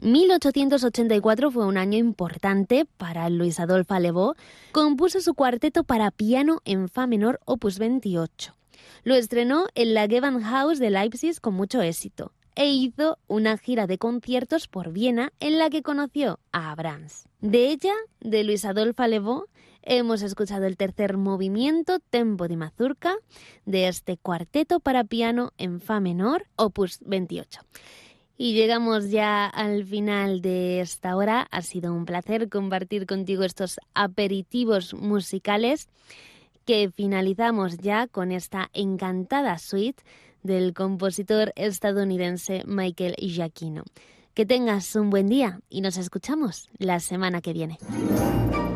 1884 fue un año importante para Louis Adolphe Allèvre. Compuso su cuarteto para piano en fa menor, opus 28. Lo estrenó en la Gewandhaus de Leipzig con mucho éxito e hizo una gira de conciertos por Viena en la que conoció a Brahms. De ella, de Louis Adolphe Allèvre, hemos escuchado el tercer movimiento, Tempo di Mazurka, de este cuarteto para piano en fa menor, opus 28. Y llegamos ya al final de esta hora. Ha sido un placer compartir contigo estos aperitivos musicales que finalizamos ya con esta encantada suite del compositor estadounidense Michael Giacchino. Que tengas un buen día y nos escuchamos la semana que viene.